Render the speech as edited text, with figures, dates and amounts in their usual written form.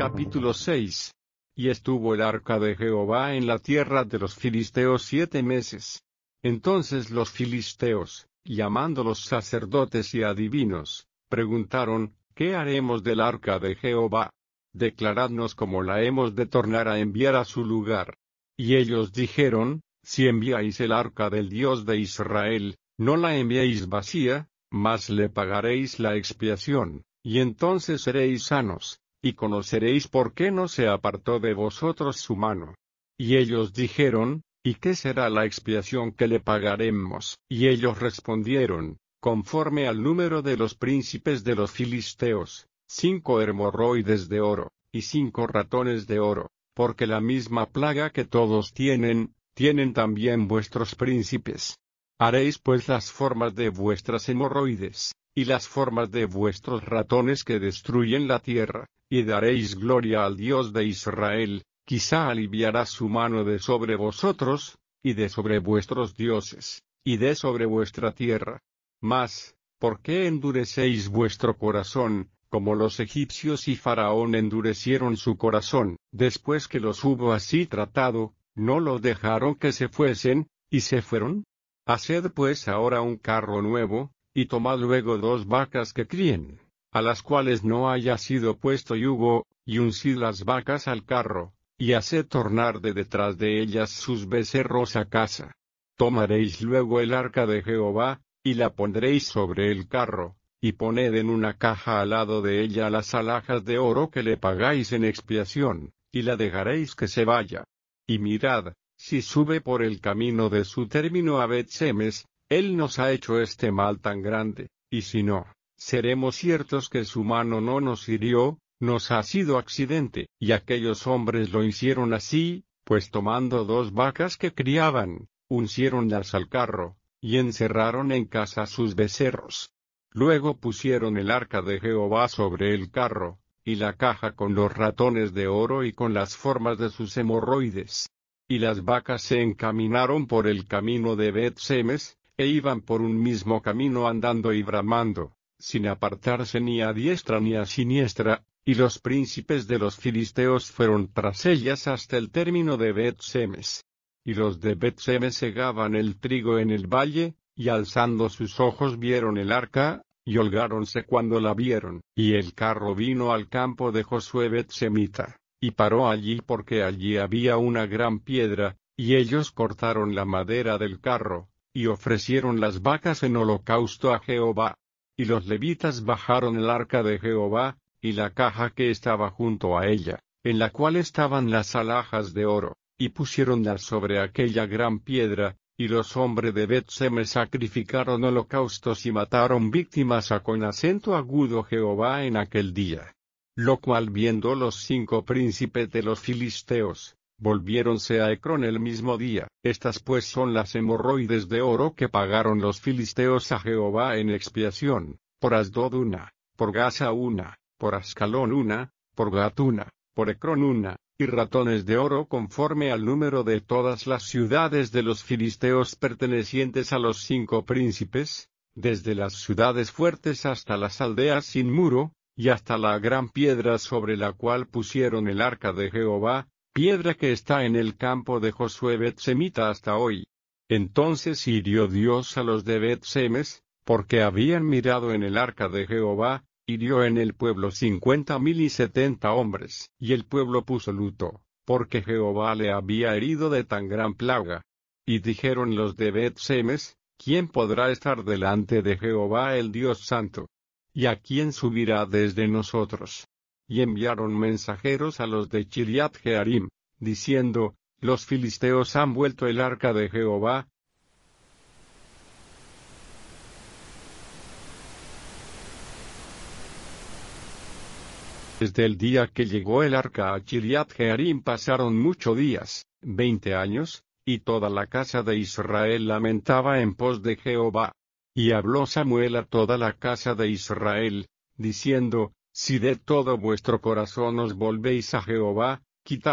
Capítulo 6. Y estuvo el arca de Jehová en la tierra de los filisteos 7 meses. Entonces los filisteos, llamando los sacerdotes y adivinos, preguntaron: ¿Qué haremos del arca de Jehová? Declaradnos cómo la hemos de tornar a enviar a su lugar. Y ellos dijeron: Si enviáis el arca del Dios de Israel, no la enviéis vacía, mas le pagaréis la expiación, y entonces seréis sanos, y conoceréis por qué no se apartó de vosotros su mano. Y ellos dijeron: ¿Y qué será la expiación que le pagaremos? Y ellos respondieron: Conforme al número de los príncipes de los filisteos, 5 hemorroides de oro, y 5 ratones de oro, porque la misma plaga que todos tienen también vuestros príncipes. Haréis pues las formas de vuestras hemorroides, y las formas de vuestros ratones que destruyen la tierra, y daréis gloria al Dios de Israel, quizá aliviará su mano de sobre vosotros, y de sobre vuestros dioses, y de sobre vuestra tierra. Mas, ¿por qué endurecéis vuestro corazón, como los egipcios y Faraón endurecieron su corazón? Después que los hubo así tratado, ¿no los dejaron que se fuesen, y se fueron? Haced pues ahora un carro nuevo, y tomad luego 2 vacas que críen, a las cuales no haya sido puesto yugo, y uncid las vacas al carro, y haced tornar de detrás de ellas sus becerros a casa. Tomaréis luego el arca de Jehová, y la pondréis sobre el carro, y poned en una caja al lado de ella las alhajas de oro que le pagáis en expiación, y la dejaréis que se vaya. Y mirad, si sube por el camino de su término a Bet-Semes, él nos ha hecho este mal tan grande, y si no, seremos ciertos que su mano no nos hirió, nos ha sido accidente. Y aquellos hombres lo hicieron así, pues tomando 2 vacas que criaban, unciéronlas al carro, y encerraron en casa sus becerros. Luego pusieron el arca de Jehová sobre el carro, y la caja con los ratones de oro y con las formas de sus hemorroides. Y las vacas se encaminaron por el camino de Bet-Semes, e iban por un mismo camino andando y bramando, sin apartarse ni a diestra ni a siniestra, y los príncipes de los filisteos fueron tras ellas hasta el término de Bet-Semes. Y los de Bet-Semes segaban el trigo en el valle, y alzando sus ojos vieron el arca, y holgáronse cuando la vieron. Y el carro vino al campo de Josué Bet-Semita, y paró allí porque allí había una gran piedra, y ellos cortaron la madera del carro, y ofrecieron las vacas en holocausto a Jehová. Y los levitas bajaron el arca de Jehová, y la caja que estaba junto a ella, en la cual estaban las alhajas de oro, y pusiéronlas sobre aquella gran piedra, y los hombres de Bet-Semes sacrificaron holocaustos y mataron víctimas a con acento agudo Jehová en aquel día. Lo cual viendo los 5 príncipes de los filisteos, volviéronse a Ecrón el mismo día. Estas pues son las hemorroides de oro que pagaron los filisteos a Jehová en expiación: por Asdod 1, por Gaza 1, por Ascalón 1, por Gat 1, por Ecrón 1, y ratones de oro conforme al número de todas las ciudades de los filisteos pertenecientes a los 5 príncipes, desde las ciudades fuertes hasta las aldeas sin muro, y hasta la gran piedra sobre la cual pusieron el arca de Jehová, piedra que está en el campo de Josué Bet-Semita hasta hoy. Entonces hirió Dios a los de Bet-Semes, porque habían mirado en el arca de Jehová, hirió en el pueblo 50,000 y 70 hombres. Y el pueblo puso luto, porque Jehová le había herido de tan gran plaga. Y dijeron los de Bet-Semes: ¿Quién podrá estar delante de Jehová el Dios Santo? ¿Y a quién subirá desde nosotros? Y enviaron mensajeros a los de Kiriat Jearim, diciendo: Los filisteos han vuelto el arca de Jehová. Desde el día que llegó el arca a Kiriat Jearim pasaron muchos días, 20 años, y toda la casa de Israel lamentaba en pos de Jehová. Y habló Samuel a toda la casa de Israel, diciendo: Si de todo vuestro corazón os volvéis a Jehová, quitad